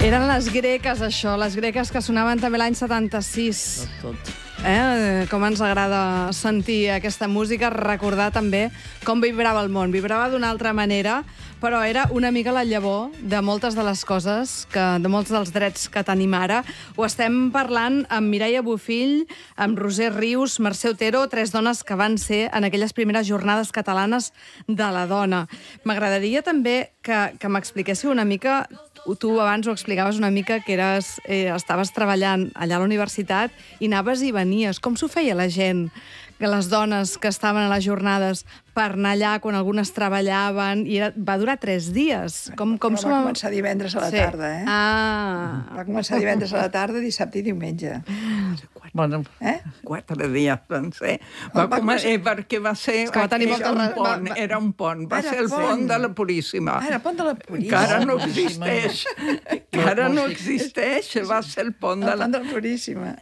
Eren les greques, això, les greques que sonaven també l'any 76. Tot. Com ens agrada sentir aquesta música, recordar també com vibrava el món. Vibrava d'una altra manera, però era una mica la llavor de moltes de les coses, de molts dels drets que tenim ara. Ho estem parlant amb Mireia Bofill, amb Roser Rius, Mercè Otero, tres dones que van ser en aquelles primeres jornades catalanes de la dona. M'agradaria també que m'expliquéssiu una mica. Tu abans ho explicaves una mica, que estaves treballant allà a la universitat i anaves i venies. Com s'ho feia la gent, les dones que estaven a les jornades, per anar allà quan algunes treballaven? I va durar 3 dies. Va començar divendres a la tarda, eh? Va començar divendres a la tarda, dissabte i diumenge. Bueno, 4 dies van ser. Perquè va ser... Era un pont. Va ser el pont de la Puríssima. Era el pont de la Puríssima. Que ara no existeix. Que ara no existeix. Va ser el pont de la... El pont de la Puríssima.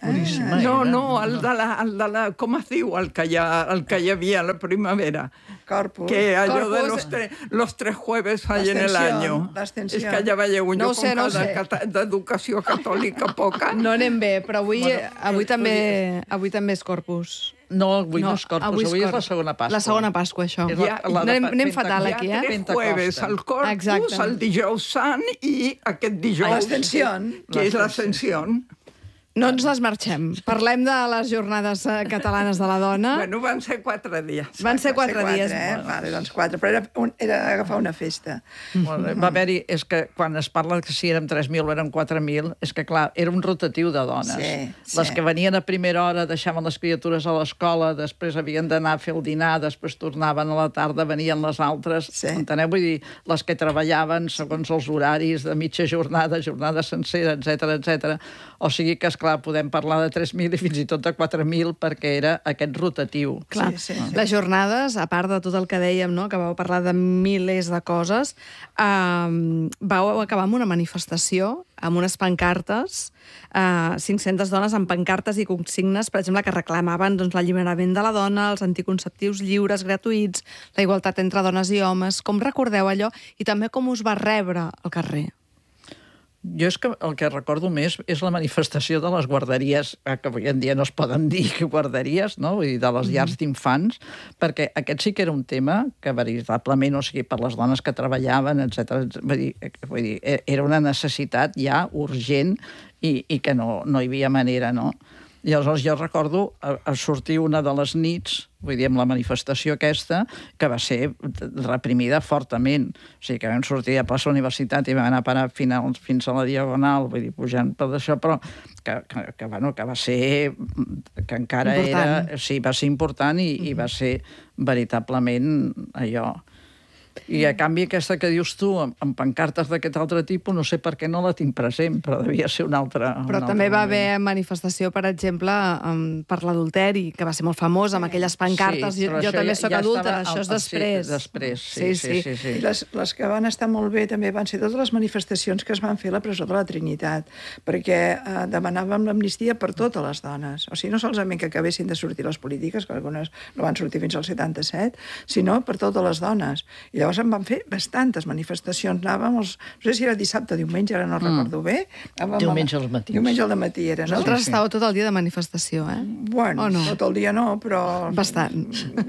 No, el de la... Com es diu? El que hi havia a la primavera. Corpus. Que allò de los 3 jueves ahí en el año. L'ascensió. És que ja veieu, jo com d'educació catòlica poca. No anem bé, però avui també és Corpus. No, avui no és Corpus, avui és la segona Pasqua. La segona Pasqua, això. Anem fatal aquí, eh? 3 jueves, el Corpus, el dijous sant i aquest dijous... L'Ascensió. Que és l'Ascensió. No ens les marxem. Parlem de les jornades catalanes de la dona. Bueno, van ser 4 dies. Van ser 4 dies. Vale, doncs 4, però era agafar una festa. Va haver-hi, és que quan es parla que si érem 3.000 o érem 4.000, és que clar, era un rotatiu de dones. Sí. Les que venien a primera hora deixaven les criatures a l'escola, després havien d'anar a fer el dinar, després tornaven a la tarda, venien les altres. Enteneu? Vull dir, les que treballaven segons els horaris de mitja jornada, jornada sencera, etc. O sigui que, esclar, podem parlar de 3.000 i fins i tot de 4.000 perquè era aquest rotatiu. Clar, les jornades, a part de tot el que dèiem, no?, que vau parlar de milers de coses, vau acabar amb una manifestació, amb unes pancartes, 500 dones amb pancartes i consignes, per exemple, que reclamaven l'alliberament de la dona, els anticonceptius lliures, gratuïts, la igualtat entre dones i homes. Com recordeu allò? I també com us va rebre al carrer? Jo és que el que recordo més és la manifestació de les guarderies, que avui en dia no es poden dir guarderies, no? Vull dir, de les llars d'infants, perquè aquest sí que era un tema que veritablement, o sigui, per les dones que treballaven, etc. Vull dir, era una necessitat ja urgent i que no hi havia manera, no? I aleshores jo recordo a sortir una de les nits, vull dir, amb la manifestació aquesta, que va ser reprimida fortament. O sigui, que vam sortir a plaça Universitat i vam anar a parar fins a la Diagonal, vull dir, pujant per això, però que va ser... que encara important. Era... Sí, va ser important i va ser veritablement allò... I a canvi aquesta que dius tu, amb pancartes d'aquest altre tipus, no sé per què no la tinc present, però devia ser una altra... Però també va haver manifestació, per exemple, per l'adulteri, que va ser molt famós, amb aquelles pancartes. Jo també soc adulta, això és després. Després, sí. I les que van estar molt bé també van ser totes les manifestacions que es van fer a la presó de la Trinitat, perquè demanàvem l'amnistia per totes les dones. O sigui, no solament que acabessin de sortir les polítiques, que algunes no van sortir fins al 77, sinó per totes les dones. I llavors en van fer bastantes manifestacions. Anàvem, no sé si era dissabte o diumenge, ara no recordo bé. Diumenge al matí. Diumenge al matí era, no? Vosaltres estàveu tot el dia de manifestació, eh? Bueno, tot el dia no, però... Bastant.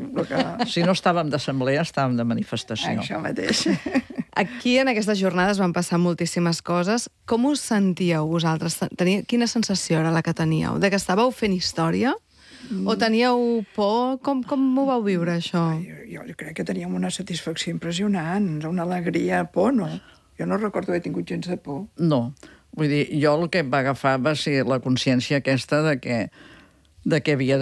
Si no estàvem d'assemblea, estàvem de manifestació. Això mateix. Aquí, en aquestes jornades, van passar moltíssimes coses. Com us sentíeu vosaltres? Quina sensació era la que teníeu? De que estàveu fent història? O teníeu por? Com ho vau viure, això? Jo crec que teníem una satisfacció impressionant, una alegria, por, no? Jo no recordo haver tingut gens de por. No. Vull dir, jo el que em va agafar va ser la consciència aquesta de que havia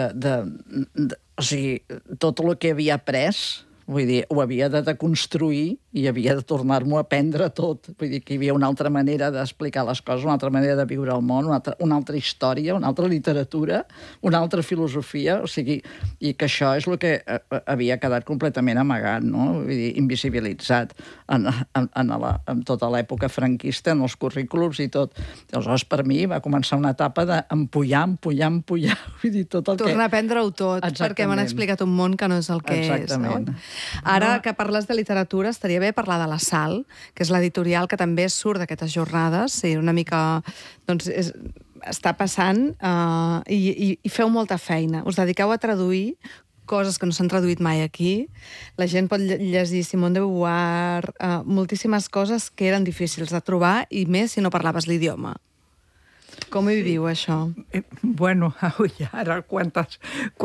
o sigui, tot el que havia après, vull dir, ho havia de deconstruir i havia de tornar-m'ho a aprendre tot. Vull dir que hi havia una altra manera d'explicar les coses, una altra manera de viure el món, una altra història, una altra literatura, una altra filosofia, o sigui, i que això és el que havia quedat completament amagat, no? Vull dir, invisibilitzat en tota l'època franquista, en els currículums i tot. Aleshores, per mi, va començar una etapa d'empullar, vull dir, tot el que... Tornar a aprendre-ho tot, perquè m'han explicat un món que no és el que és, no? Ara que parles de literatura, estaria bé parlar de La Sal, que és l'editorial que també surt d'aquestes jornades, sí, una mica... Doncs està passant i feu molta feina. Us dediqueu a traduir coses que no s'han traduït mai aquí. La gent pot llegir Simone de Beauvoir, moltíssimes coses que eren difícils de trobar, i més si no parlaves l'idioma. Com hi viviu, això? Bueno, ara quantes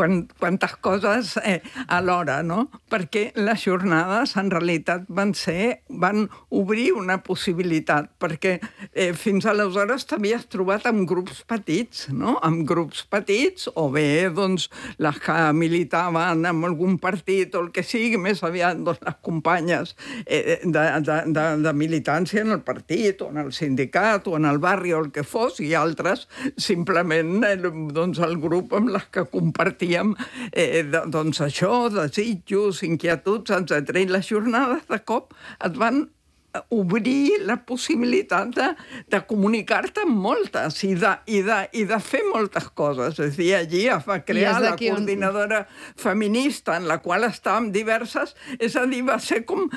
coses alhora, no? Perquè les jornades, en realitat, van obrir una possibilitat, perquè fins aleshores t'havies trobat amb grups petits, no? Amb grups petits, o bé, doncs, les que militaven en algun partit o el que sigui, més aviat, doncs, les companyes de militància en el partit, o en el sindicat, o en el barri, o el que fos, i altres, simplement, doncs, el grup amb les que compartíem, doncs, això, desitjos, inquietuds, etc. I les jornades, de cop, et van obrir la possibilitat de comunicar-te amb moltes i de fer moltes coses. És a dir, allí es va crear la coordinadora feminista, en la qual estàvem diverses, és a dir, va ser com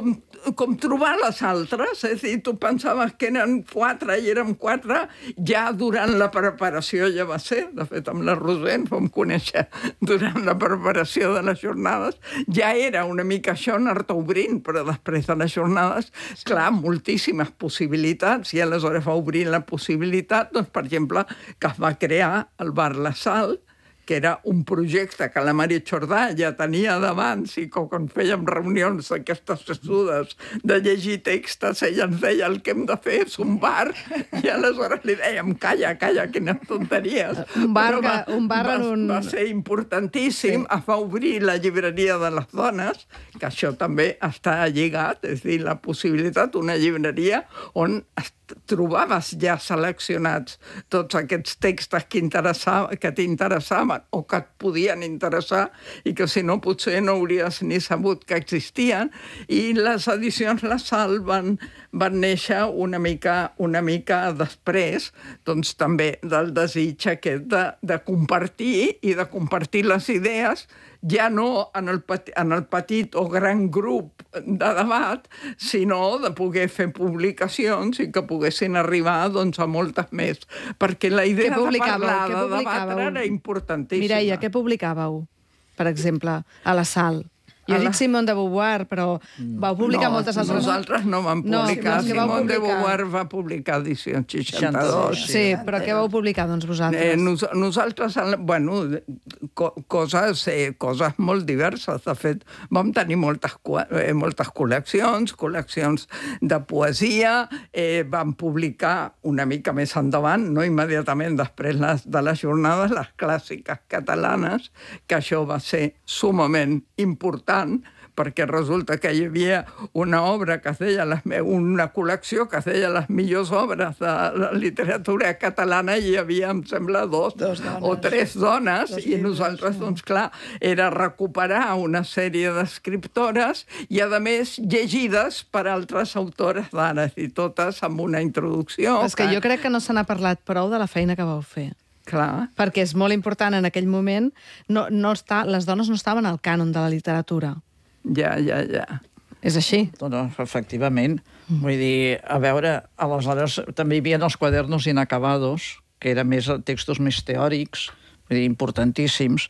trobar les altres, és a dir, tu pensaves que eren 4 i érem 4, ja durant la preparació ja va ser, de fet amb la Roser ens vam conèixer durant la preparació de les jornades, ja era una mica això anar-te obrint, però després de les jornades, clar, moltíssimes possibilitats, i aleshores va obrir la possibilitat, doncs, per exemple, que es va crear el Bar La Sal, que era un projecte que la Mari Jordà ja tenia d'abans, i quan fèiem reunions d'aquestes sessudes de llegir textos, ella ens deia el que hem de fer és un bar, i aleshores li dèiem, calla, quines tonteries. Un bar en un... Va ser importantíssim, sí. Es va obrir la llibreria de les dones, que això també està lligat, és a dir, la possibilitat, una llibreria on trobaves ja seleccionats tots aquests textos que t'interessaven o que et podien interessar i que si no potser no hauries ni sabut que existien, i les edicions La Sal van néixer una mica després, doncs també del desig aquest de compartir i de compartir les idees, ja no en el petit o gran grup de debat, sinó de poder fer publicacions i que poguessin arribar, doncs, a moltes més. Perquè la idea de parlar, de debatre, era importantíssima. Mireia, què publicàveu, per exemple, a La Sal? Jo he dit Simone de Beauvoir, però vau publicar moltes altres... Nosaltres no vam publicar. Simone de Beauvoir va publicar edicions 62. Sí, però què vau publicar, doncs, vosaltres? Nosaltres, bueno, coses molt diverses. De fet, vam tenir moltes col·leccions de poesia, vam publicar una mica més endavant, no immediatament després de les jornades, les clàssiques catalanes, que això va ser sumament important, perquè resulta que hi havia una obra que es deia, una col·lecció que es deia les millors obres de la literatura catalana, i hi havia, em sembla, dos o tres dones, i nosaltres, doncs clar, era recuperar una sèrie d'escriptores i, a més, llegides per altres autores d'ara, i totes amb una introducció. És que jo crec que no se n'ha parlat prou de la feina que vau fer. Clar. Perquè és molt important en aquell moment, les dones no estaven al cànon de la literatura. Ja. És així? Doncs, efectivament. Vull dir, a veure, aleshores també hi havia els quadernos inacabados, que eren textos més teòrics, vull dir, importantíssims,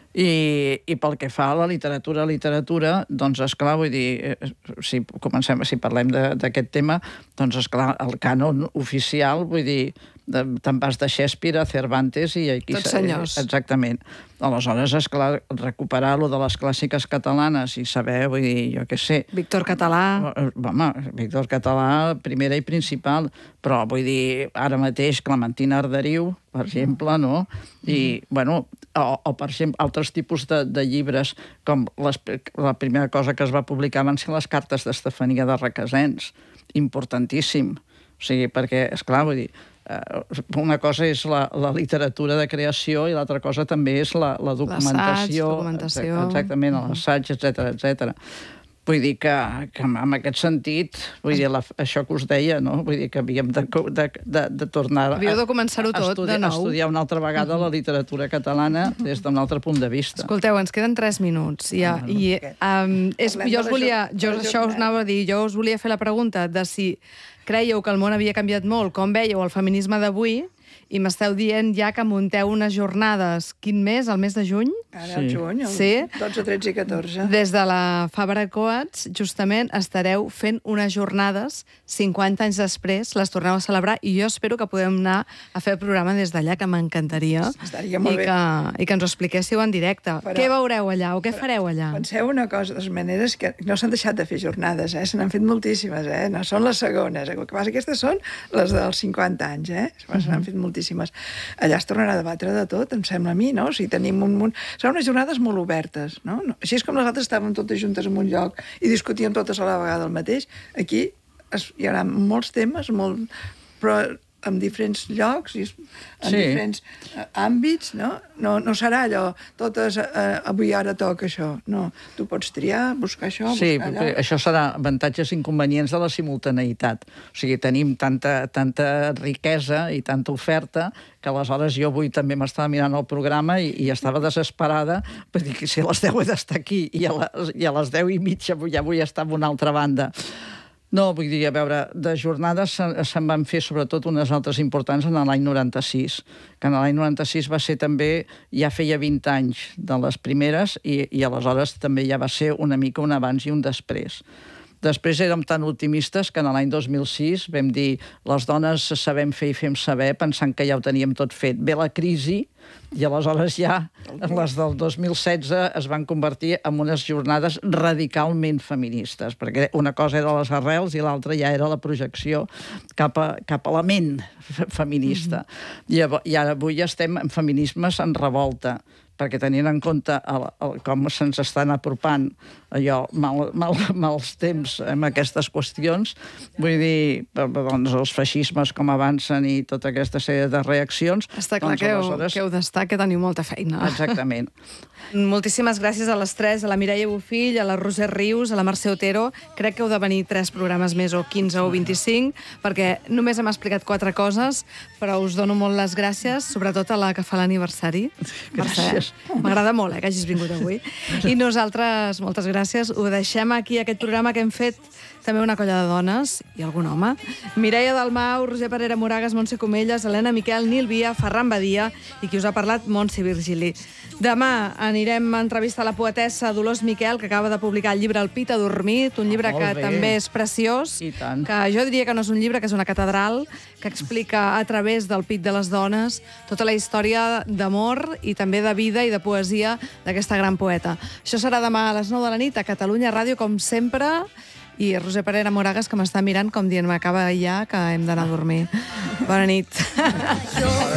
i pel que fa a la literatura, doncs, esclar, vull dir, si parlem d'aquest tema, doncs, esclar, el cànon oficial, vull dir, te'n vas de Shakespeare a Cervantes i aquí... Tots senyors. Exactament. Aleshores, esclar, recuperar lo de les clàssiques catalanes i saber, vull dir, jo què sé... Víctor Català... Home, Víctor Català, primera i principal, però vull dir, ara mateix Clementina Arderiu, per exemple, no? I, bueno, o per exemple, altres tipus de llibres, com la primera cosa que es va publicar van ser les cartes d'Estefania de Requesens, importantíssim. O sigui, perquè, esclar, vull dir, una cosa és la literatura de creació i l'altra cosa també és la documentació. L'assaig, documentació. Exactament, l'assaig, etc. Vull dir que en aquest sentit, vull dir, això que us deia, no? Vull dir que havíem de tornar Havíeu de començar-ho tot de nou. A estudiar una altra vegada la literatura catalana des d'un altre punt de vista. Escolteu, ens queden 3 minuts. Jo us anava a dir, jo us volia fer la pregunta de si creieu que el món havia canviat molt, com veieu el feminisme d'avui, i m'esteu dient ja que munteu unes jornades, quin mes? El mes de juny? Ara, el juny, el 12, 13 i 14. Des de la Fabra Coats, justament, estareu fent unes jornades 50 anys després, les torneu a celebrar, i jo espero que podem anar a fer el programa des d'allà, que m'encantaria. Estaria molt bé. I que ens ho expliquéssiu en directe. Què veureu allà o què fareu allà? Penseu una cosa, de les maneres que no s'han deixat de fer jornades, se n'han fet moltíssimes, no són les segones. El que passa, aquestes són les dels 50 anys, se n'han fet moltíssimes. Allà es tornarà a debatre de tot, em sembla a mi, no? O sigui, tenim un munt... Seran unes jornades molt obertes, no? Així és com nosaltres estàvem totes juntes en un lloc i discutíem totes a la vegada el mateix. Aquí hi haurà molts temes, però en diferents llocs i en diferents àmbits, no? No serà allò, totes avui ara toca això. No, tu pots triar, buscar això, buscar allò. Sí, això serà avantatges i inconvenients de la simultaneïtat. O sigui, tenim tanta riquesa i tanta oferta que aleshores jo avui també m'estava mirant el programa i estava desesperada per dir que si a les 10 he d'estar aquí i a les 10 i mitja ja vull estar en una altra banda. No, vull dir, a veure, de jornades se'n van fer sobretot unes altres importants en l'any 96, que en l'any 96 va ser també, ja feia 20 anys de les primeres i aleshores també ja va ser una mica un abans i un després. Després érem tan optimistes que en l'any 2006 vam dir les dones sabem fer i fem saber, pensant que ja ho teníem tot fet. Ve la crisi i aleshores ja les del 2016 es van convertir en unes jornades radicalment feministes, perquè una cosa era les arrels i l'altra ja era la projecció cap a la ment feminista. I ara avui estem en feminismes en revolta, perquè tenint en compte com se'ns estan apropant allò, mals temps amb aquestes qüestions, vull dir, doncs els feixismes com avancen i tota aquesta sèrie de reaccions... Està clar que heu d'estar, que teniu molta feina. Exactament. Moltíssimes gràcies a les 3, a la Mireia Bofill, a la Roser Rius, a la Mercè Otero. Crec que heu de venir 3 programes més, o 15 o 25, perquè només hem explicat 4 coses, però us dono molt les gràcies, sobretot a la que fa l'aniversari. Gràcies. M'agrada molt que hagis vingut avui. I nosaltres, moltes gràcies, ho deixem aquí, aquest programa que hem fet també una colla de dones i algun home. Mireia Dalmau, Roser Parera Moragas, Montse Comelles, Helena Miquel, Nil Via, Ferran Badia i qui us ha parlat, Montse Virgili. Demà anirem a entrevistar la poetessa Dolors Miquel, que acaba de publicar el llibre El pit adormit, un llibre que també és preciós, que jo diria que no és un llibre, que és una catedral, que explica a través del pit de les dones tota la història d'amor i també de vida i de poesia d'aquesta gran poeta. Això serà demà a les 9 de la nit a Catalunya Ràdio, com sempre, i Roser Parera Moragas, que m'està mirant com dient m'acaba ja, que hem d'anar a dormir. Bona nit.